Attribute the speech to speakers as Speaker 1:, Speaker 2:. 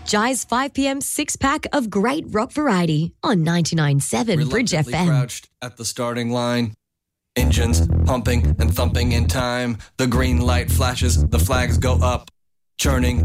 Speaker 1: Jai's 5 p.m. six-pack of great rock variety on 99.7 Bridge FM.
Speaker 2: Crouched at the starting line. Engines pumping and thumping in time. The green light flashes, the flags go up. Churning